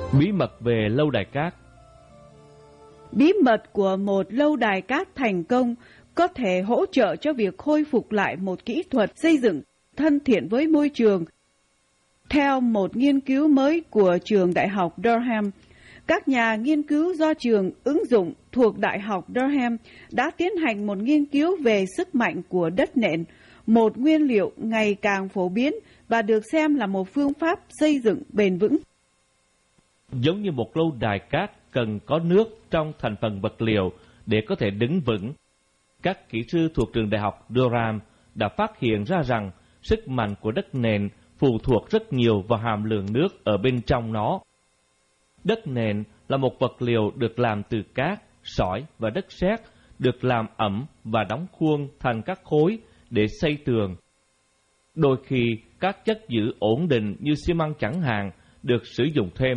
Bí mật về lâu đài cát. Bí mật của một lâu đài cát thành công có thể hỗ trợ cho việc khôi phục lại một kỹ thuật xây dựng thân thiện với môi trường. Theo một nghiên cứu mới của trường Đại học Durham, các nhà nghiên cứu do trường ứng dụng thuộc Đại học Durham đã tiến hành một nghiên cứu về sức mạnh của đất nện, một nguyên liệu ngày càng phổ biến và được xem là một phương pháp xây dựng bền vững. Giống như một lâu đài cát cần có nước trong thành phần vật liệu để có thể đứng vững, các kỹ sư thuộc trường Đại học Durham đã phát hiện ra rằng sức mạnh của đất nện phụ thuộc rất nhiều vào hàm lượng nước ở bên trong nó. Đất nện là một vật liệu được làm từ cát, sỏi và đất sét, được làm ẩm và đóng khuôn thành các khối để xây tường. Đôi khi, các chất giữ ổn định như xi măng chẳng hạn được sử dụng thêm.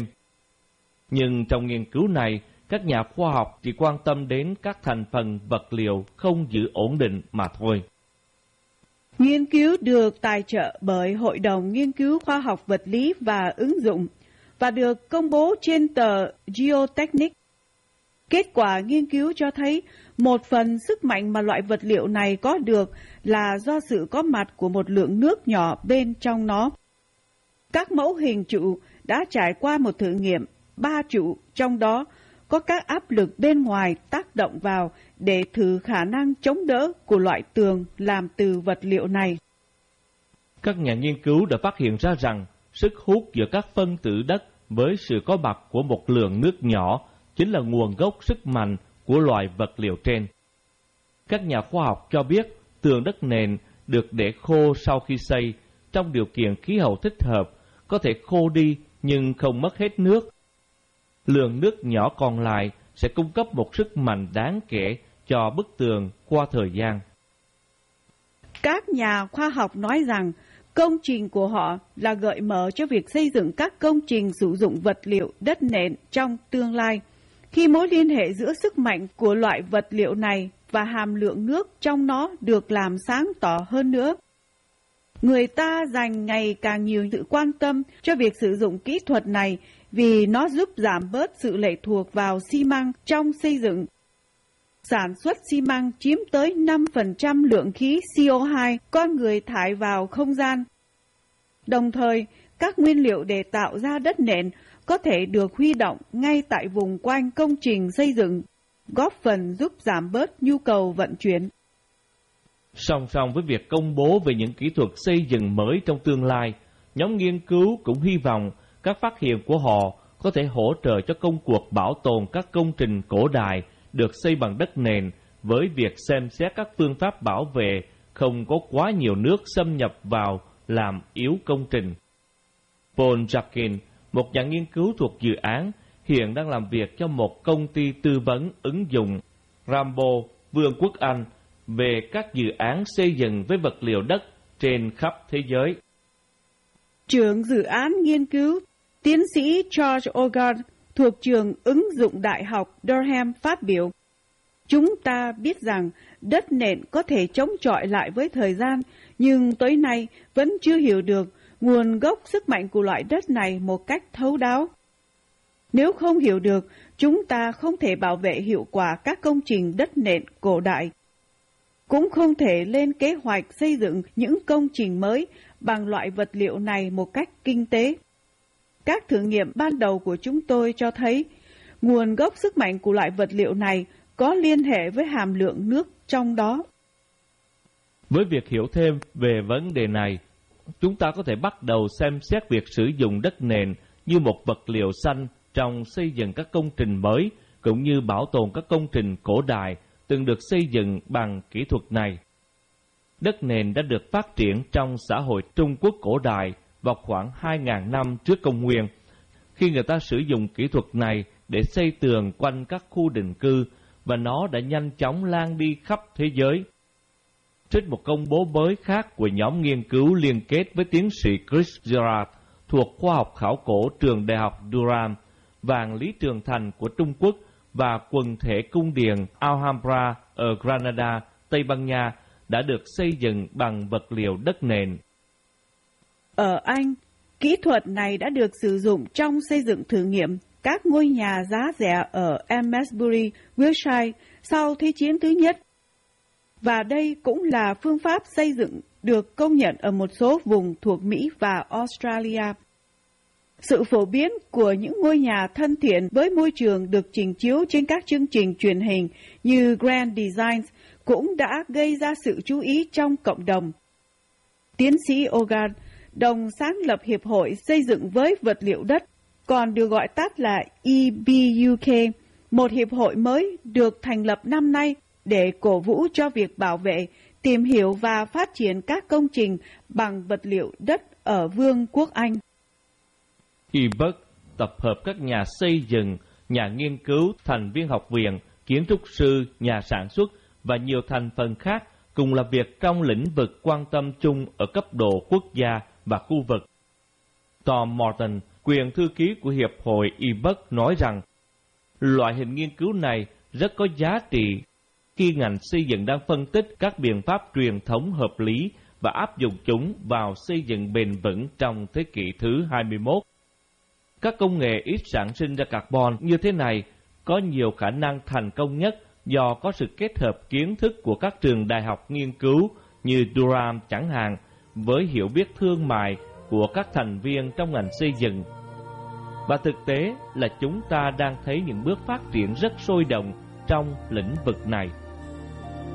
Nhưng trong nghiên cứu này, các nhà khoa học chỉ quan tâm đến các thành phần vật liệu không giữ ổn định mà thôi. Nghiên cứu được tài trợ bởi Hội đồng Nghiên cứu Khoa học Vật lý và Ứng dụng và được công bố trên tờ Geotechnics. Kết quả nghiên cứu cho thấy một phần sức mạnh mà loại vật liệu này có được là do sự có mặt của một lượng nước nhỏ bên trong nó. Các mẫu hình trụ đã trải qua một thử nghiệm 3 trụ, trong đó có các áp lực bên ngoài tác động vào để thử khả năng chống đỡ của loại tường làm từ vật liệu này. Các nhà nghiên cứu đã phát hiện ra rằng sức hút giữa các phân tử đất với sự có mặt của một lượng nước nhỏ chính là nguồn gốc sức mạnh của loại vật liệu trên. Các nhà khoa học cho biết tường đất nện được để khô sau khi xây trong điều kiện khí hậu thích hợp, có thể khô đi nhưng không mất hết nước. Lượng nước nhỏ còn lại sẽ cung cấp một sức mạnh đáng kể cho bức tường qua thời gian. Các nhà khoa học nói rằng công trình của họ là gợi mở cho việc xây dựng các công trình sử dụng vật liệu đất nện trong tương lai, khi mối liên hệ giữa sức mạnh của loại vật liệu này và hàm lượng nước trong nó được làm sáng tỏ hơn nữa. Người ta dành ngày càng nhiều sự quan tâm cho việc sử dụng kỹ thuật này vì nó giúp giảm bớt sự lệ thuộc vào xi măng trong xây dựng. Sản xuất xi măng chiếm tới 5% lượng khí CO2 con người thải vào không gian. Đồng thời, các nguyên liệu để tạo ra đất nện có thể được huy động ngay tại vùng quanh công trình xây dựng, góp phần giúp giảm bớt nhu cầu vận chuyển. Song song với việc công bố về những kỹ thuật xây dựng mới trong tương lai, nhóm nghiên cứu cũng hy vọng các phát hiện của họ có thể hỗ trợ cho công cuộc bảo tồn các công trình cổ đại được xây bằng đất nền với việc xem xét các phương pháp bảo vệ không có quá nhiều nước xâm nhập vào làm yếu công trình. Paul Jackin, một nhà nghiên cứu thuộc dự án, hiện đang làm việc cho một công ty tư vấn ứng dụng Rambo, Vương quốc Anh, về các dự án xây dựng với vật liệu đất trên khắp thế giới. Trưởng dự án nghiên cứu, tiến sĩ George Ogard thuộc trường ứng dụng Đại học Durham phát biểu: "Chúng ta biết rằng đất nện có thể chống chọi lại với thời gian, nhưng tới nay vẫn chưa hiểu được nguồn gốc sức mạnh của loại đất này một cách thấu đáo. Nếu không hiểu được, chúng ta không thể bảo vệ hiệu quả các công trình đất nện cổ đại, cũng không thể lên kế hoạch xây dựng những công trình mới bằng loại vật liệu này một cách kinh tế. Các thử nghiệm ban đầu của chúng tôi cho thấy nguồn gốc sức mạnh của loại vật liệu này có liên hệ với hàm lượng nước trong đó." Với việc hiểu thêm về vấn đề này, chúng ta có thể bắt đầu xem xét việc sử dụng đất nền như một vật liệu xanh trong xây dựng các công trình mới, cũng như bảo tồn các công trình cổ đại từng được xây dựng bằng kỹ thuật này. Đất nền đã được phát triển trong xã hội Trung Quốc cổ đại vào khoảng 2.000 năm trước công nguyên, khi người ta sử dụng kỹ thuật này để xây tường quanh các khu định cư, và nó đã nhanh chóng lan đi khắp thế giới. Trích một công bố mới khác của nhóm nghiên cứu liên kết với tiến sĩ Chris Gerard thuộc khoa học khảo cổ trường Đại học Durham, Vàng Lý Trường Thành của Trung Quốc và quần thể cung điện Alhambra ở Granada, Tây Ban Nha đã được xây dựng bằng vật liệu đất nền. Ở Anh, Kỹ thuật này đã được sử dụng trong xây dựng thử nghiệm các ngôi nhà giá rẻ ở Amesbury, Wiltshire sau Thế chiến thứ nhất. Và đây cũng là phương pháp xây dựng được công nhận ở một số vùng thuộc Mỹ và Australia. Sự phổ biến của những ngôi nhà thân thiện với môi trường được trình chiếu trên các chương trình truyền hình như Grand Designs cũng đã gây ra sự chú ý trong cộng đồng. Tiến sĩ Hogarth, đồng sáng lập Hiệp hội Xây dựng với vật liệu đất, còn được gọi tắt là EBUK, một hiệp hội mới được thành lập năm nay để cổ vũ cho việc bảo vệ, tìm hiểu và phát triển các công trình bằng vật liệu đất ở Vương quốc Anh. EBUK tập hợp các nhà xây dựng, nhà nghiên cứu, thành viên học viện, kiến trúc sư, nhà sản xuất và nhiều thành phần khác cùng làm việc trong lĩnh vực quan tâm chung ở cấp độ quốc gia và khu vực. Tom Morton, quyền thư ký của Hiệp hội EBUK nói rằng, loại hình nghiên cứu này rất có giá trị khi ngành xây dựng đang phân tích các biện pháp truyền thống hợp lý và áp dụng chúng vào xây dựng bền vững trong thế kỷ thứ 21. Các công nghệ ít sản sinh ra carbon như thế này có nhiều khả năng thành công nhất do có sự kết hợp kiến thức của các trường đại học nghiên cứu như Durham chẳng hạn với hiểu biết thương mại của các thành viên trong ngành xây dựng. Và thực tế là chúng ta đang thấy những bước phát triển rất sôi động trong lĩnh vực này.